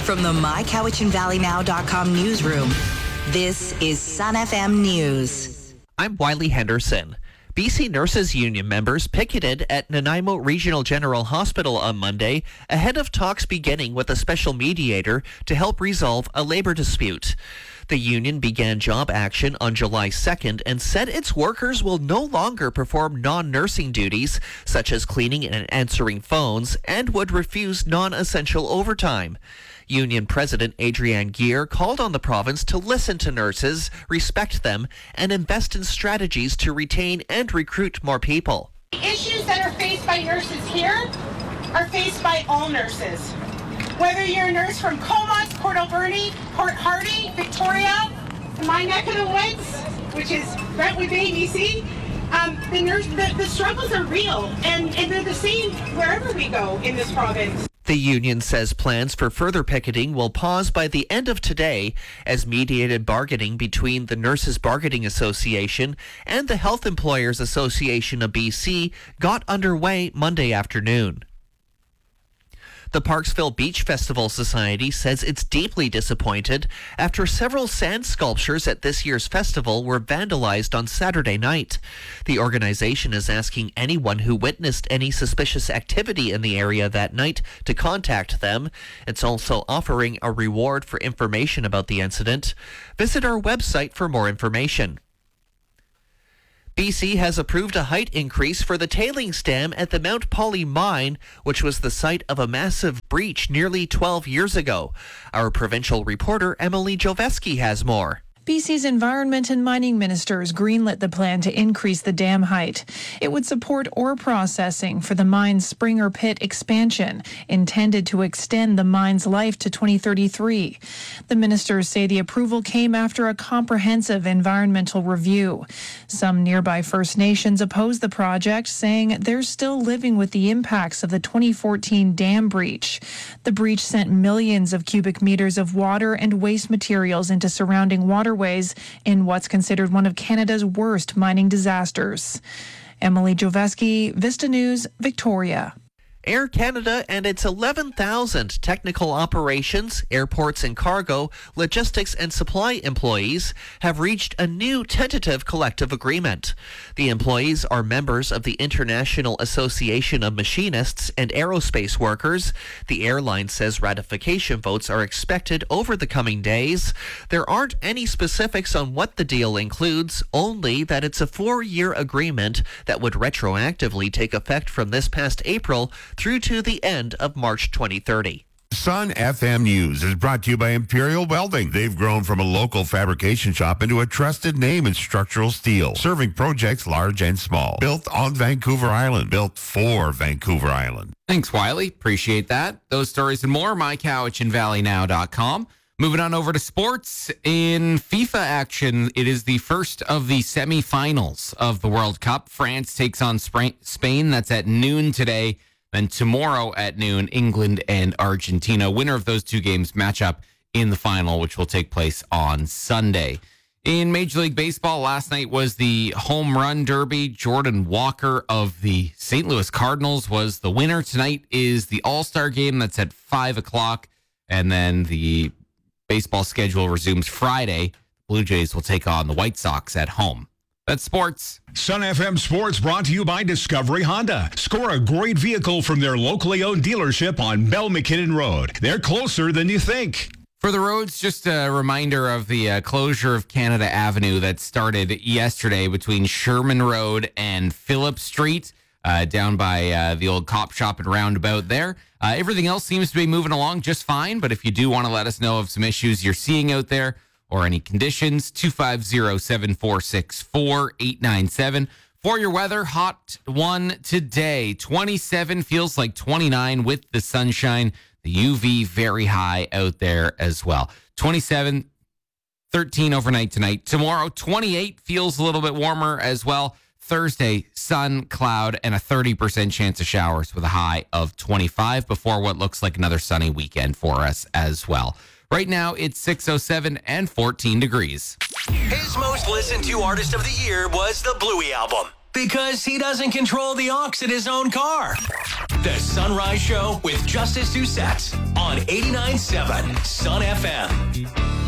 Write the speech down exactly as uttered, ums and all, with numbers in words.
From the my cowichan valley now dot com newsroom, this is Sun F M News. I'm Wiley Henderson. B C Nurses Union members picketed at Nanaimo Regional General Hospital on Monday ahead of talks beginning with a special mediator to help resolve a labor dispute. The union began job action on July second and said its workers will no longer perform non-nursing duties such as cleaning and answering phones and would refuse non-essential overtime. Union President Adrienne Gear called on the province to listen to nurses, respect them, and invest in strategies to retain and recruit more people. The issues that are faced by nurses here are faced by all nurses. Whether you're a nurse from Comox, Port Alberni, Port Hardy, Victoria, my neck of the woods, which is Brentwood Bay, B C, um, the, nurse, the, the struggles are real, and, and they're the same wherever we go in this province. The union says plans for further picketing will pause by the end of today as mediated bargaining between the Nurses Bargaining Association and the Health Employers Association of B C got underway Monday afternoon. The Parksville Beach Festival Society says it's deeply disappointed after several sand sculptures at this year's festival were vandalized on Saturday night. The organization is asking anyone who witnessed any suspicious activity in the area that night to contact them. It's also offering a reward for information about the incident. Visit our website for more information. B C has approved a height increase for the tailings dam at the Mount Polley mine, which was the site of a massive breach nearly twelve years ago. Our provincial reporter Emily Joveski has more. B C's Environment and Mining Ministers greenlit the plan to increase the dam height. It would support ore processing for the mine's Springer Pit expansion, intended to extend the mine's life to twenty thirty-three. The ministers say the approval came after a comprehensive environmental review. Some nearby First Nations oppose the project, saying they're still living with the impacts of the twenty fourteen dam breach. The breach sent millions of cubic meters of water and waste materials into surrounding waterways in what's considered one of Canada's worst mining disasters. Emily Joveski, Vista News, Victoria. Air Canada and its eleven thousand technical operations, airports and cargo, logistics and supply employees have reached a new tentative collective agreement. The employees are members of the International Association of Machinists and Aerospace Workers. The airline says ratification votes are expected over the coming days. There aren't any specifics on what the deal includes, only that it's a four-year agreement that would retroactively take effect from this past April through to the end of March twenty thirty. Sun F M News is brought to you by Imperial Welding. They've grown from a local fabrication shop into a trusted name in structural steel, serving projects large and small. Built on Vancouver Island, built for Vancouver Island. Thanks, Wiley. Appreciate that. Those stories and more, my cowichan valley now dot com. Moving on over to sports. In FIFA action, it is the first of the semifinals of the World Cup. France takes on Spain. That's at noon today. Then tomorrow at noon, England and Argentina. Winner of those two games match up in the final, which will take place on Sunday. In Major League Baseball, last night was the home run derby. Jordan Walker of the Saint Louis Cardinals was the winner. Tonight is the All-Star game. That's at five o'clock. And then the baseball schedule resumes Friday. Blue Jays will take on the White Sox at home. That's sports. Sun F M Sports brought to you by Discovery Honda. Score a great vehicle from their locally owned dealership on Bell McKinnon Road. They're closer than you think. For the roads, just a reminder of the uh, closure of Canada Avenue that started yesterday between Sherman Road and Phillip Street, uh, down by uh, the old cop shop and roundabout there. Uh, everything else seems to be moving along just fine, but if you do want to let us know of some issues you're seeing out there, or any conditions, two five zero, seven four six, four eight nine seven. For your weather, hot one today. twenty-seven feels like twenty-nine with the sunshine. The U V very high out there as well. twenty-seven, thirteen overnight tonight. Tomorrow, twenty-eight feels a little bit warmer as well. Thursday, sun, cloud, and a thirty percent chance of showers with a high of twenty-five before what looks like another sunny weekend for us as well. Right now, it's six oh seven and fourteen degrees. His most listened to artist of the year was the Bluey album because he doesn't control the aux in his own car. The Sunrise Show with Justice Doucette on eighty-nine point seven Sun F M.